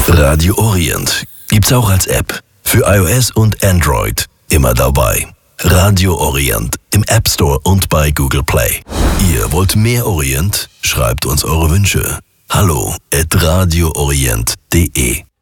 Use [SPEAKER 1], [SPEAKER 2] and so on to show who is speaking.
[SPEAKER 1] Radio Orient gibt's auch als App. Für iOS und Android. Immer dabei. Radio Orient im App Store und bei Google Play. Ihr wollt mehr Orient? Schreibt uns eure Wünsche. Hallo@radioorient.de